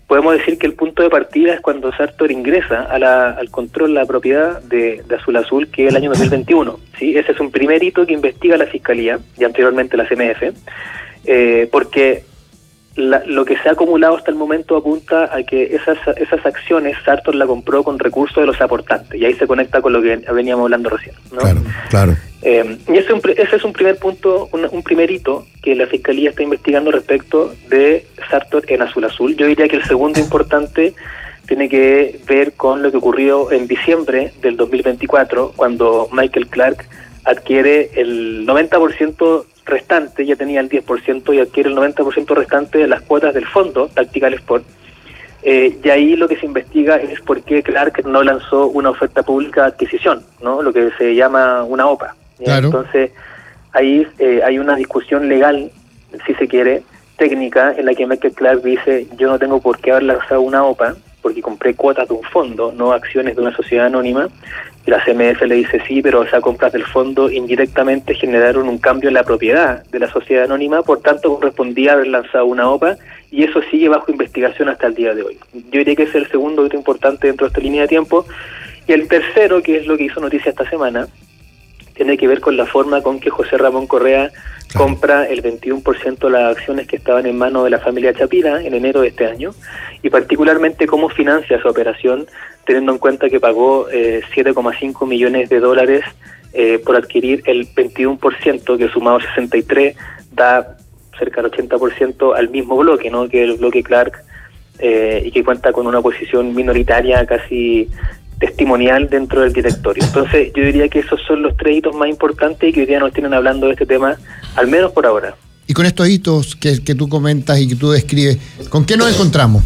podemos decir que el punto de partida es cuando Sartor ingresa al control de la propiedad de Azul Azul, que es el año 2021. ¿Sí? Ese es un primer hito que investiga la Fiscalía y anteriormente la CMF, porque lo que se ha acumulado hasta el momento apunta a que esas acciones Sartor la compró con recursos de los aportantes, y ahí se conecta con lo que veníamos hablando recién, ¿no? Claro. Y ese es un primer punto, un primer hito que la Fiscalía está investigando respecto de Sartor en Azul Azul. Yo diría que el segundo importante tiene que ver con lo que ocurrió en diciembre del 2024, cuando Michael Clark adquiere el 90% restante, ya tenía el 10% y adquiere el 90% restante de las cuotas del fondo Tactical Sport. Y ahí lo que se investiga es por qué Clark no lanzó una oferta pública de adquisición, ¿no? Lo que se llama una OPA. Claro. Entonces, ahí hay una discusión legal, si se quiere, técnica, en la que Michael Clark dice: yo no tengo por qué haber lanzado una OPA, porque compré cuotas de un fondo, no acciones de una sociedad anónima. Y la CMF le dice: sí, pero esas compras del fondo indirectamente generaron un cambio en la propiedad de la sociedad anónima, por tanto correspondía haber lanzado una OPA, y eso sigue bajo investigación hasta el día de hoy. Yo diría que ese es el segundo hito importante dentro de esta línea de tiempo. Y el tercero, que es lo que hizo noticia esta semana, tiene que ver con la forma con que José Ramón Correa compra el 21% de las acciones que estaban en manos de la familia Chapira en enero de este año, y particularmente cómo financia esa operación, teniendo en cuenta que pagó $7,5 millones por adquirir el 21%, que sumado 63 da cerca del 80% al mismo bloque, ¿no? Que es el bloque Clark, y que cuenta con una posición minoritaria casi testimonial dentro del directorio. Entonces yo diría que esos son los tres hitos más importantes y que hoy día nos tienen hablando de este tema, al menos por ahora. Y con estos hitos que tú comentas y que tú describes, ¿con qué nos encontramos?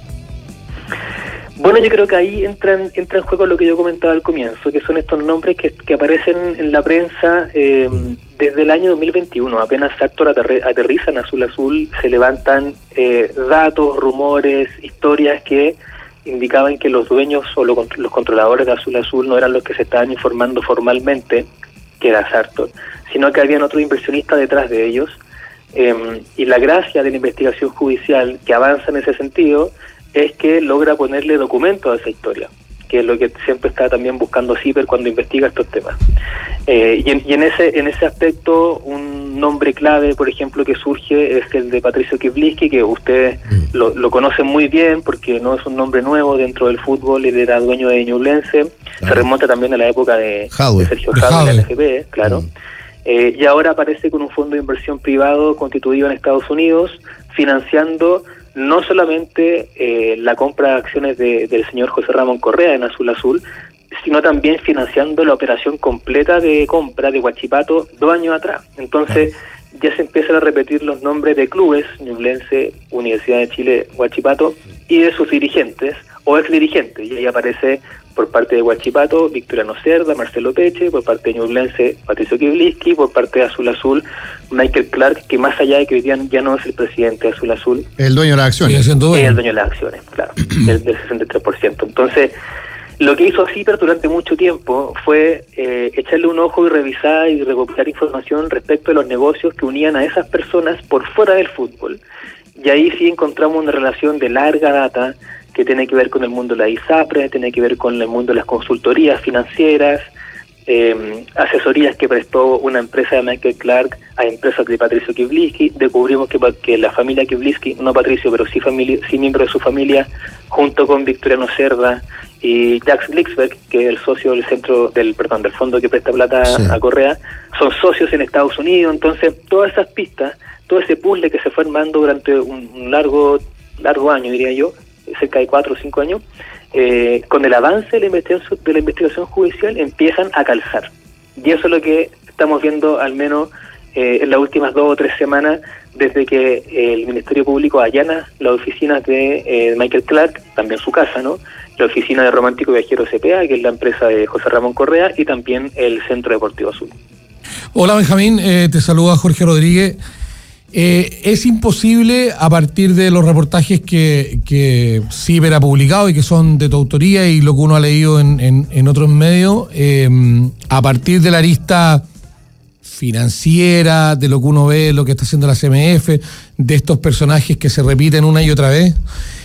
Bueno, yo creo que ahí entra en juego lo que yo comentaba al comienzo, que son estos nombres que aparecen en la prensa desde el año 2021. Apenas Sartor aterriza en Azul Azul, se levantan datos, rumores, historias que indicaban que los dueños o los controladores de Azul Azul no eran los que se estaban informando formalmente que era Sartor, sino que habían otros inversionistas detrás de ellos. Y la gracia de la investigación judicial que avanza en ese sentido es que logra ponerle documentos a esa historia, que es lo que siempre está también buscando CIPER cuando investiga estos temas. Y en ese aspecto, un nombre clave, por ejemplo, que surge es el de Patricio Kivliski, que ustedes lo conocen muy bien porque no es un nombre nuevo dentro del fútbol. Él era dueño de Ñublense, se remonta también a la época de Sergio Jadwe, la NFP, claro. Y ahora aparece con un fondo de inversión privado constituido en Estados Unidos, financiando no solamente la compra de acciones del señor José Ramón Correa en Azul Azul, sino también financiando la operación completa de compra de Huachipato 2 años atrás. Entonces ya se empiezan a repetir los nombres de clubes, Ñublense, Universidad de Chile, Huachipato, y de sus dirigentes o ex dirigentes. Y ahí aparece por parte de Huachipato Victoriano Cerda, Marcelo Peche; por parte de Ñublense Patricio Kivliski; por parte de Azul Azul Michael Clark, que más allá de que hoy día ya no es el presidente de Azul Azul, el dueño de las acciones. Es el dueño de las acciones, claro, del 63%. Entonces, lo que hizo CIPER durante mucho tiempo fue echarle un ojo y revisar y recopilar información respecto de los negocios que unían a esas personas por fuera del fútbol. Y ahí sí encontramos una relación de larga data que tiene que ver con el mundo de la ISAPRE, tiene que ver con el mundo de las consultorías financieras, asesorías que prestó una empresa de Michael Clark a empresas de Patricio Kivliski. Descubrimos que la familia Kivliski, no Patricio, pero sí miembro de su familia, junto con Victoriano Cerda y Jacques Glixberg, que es el socio del del fondo que presta plata a Correa, son socios en Estados Unidos. Entonces, todas esas pistas, todo ese puzzle que se fue armando durante un largo año, diría yo, cerca de 4 o 5 años, con el avance de la investigación judicial empiezan a calzar. Y eso es lo que estamos viendo al menos en las últimas 2 o 3 semanas, desde que el Ministerio Público allana las oficinas de Michael Clark, también su casa, ¿no? La oficina de Romántico Viajero CPA, que es la empresa de José Ramón Correa, y también el Centro Deportivo Azul. Hola Benjamín, te saluda Jorge Rodríguez. Es imposible, a partir de los reportajes que CIPER ha publicado y que son de tu autoría y lo que uno ha leído en otros medios, a partir de la arista financiera, de lo que uno ve, lo que está haciendo la CMF, de estos personajes que se repiten una y otra vez,